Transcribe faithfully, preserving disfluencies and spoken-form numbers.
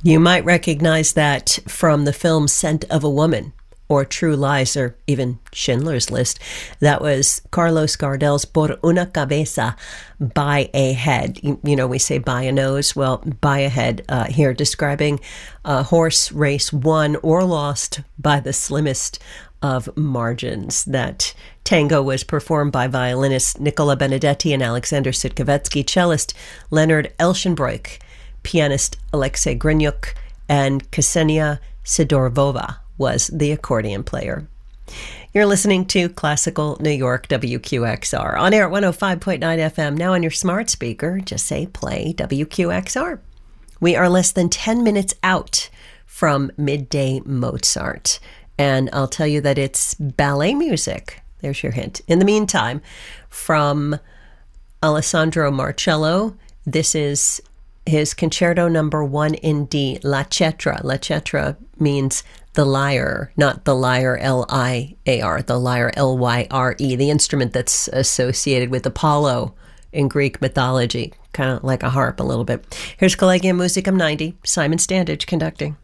You might recognize that from the film Scent of a Woman, or True Lies, or even Schindler's List. That was Carlos Gardel's Por una cabeza, by a head. You, you know, we say by a nose. Well, by a head uh, here, describing a horse race won or lost by the slimmest of margins. That tango was performed by violinists Nicola Benedetti and Alexander Sitkovetsky, cellist Leonard Elschenbroich, pianist Alexei Grinyuk, and Ksenia Sidorovova was the accordion player. You're listening to Classical New York, W Q X R. On air at one oh five point nine F M. Now on your smart speaker, just say play W Q X R. We are less than ten minutes out from midday Mozart. And I'll tell you that it's ballet music. There's your hint. In the meantime, from Alessandro Marcello, this is his Concerto Number One in D, La Cetra. La Cetra means the lyre, not the lyre, L I A R, the lyre, L Y R E, the instrument that's associated with Apollo in Greek mythology, kind of like a harp a little bit. Here's Collegium Musicum ninety, Simon Standage conducting.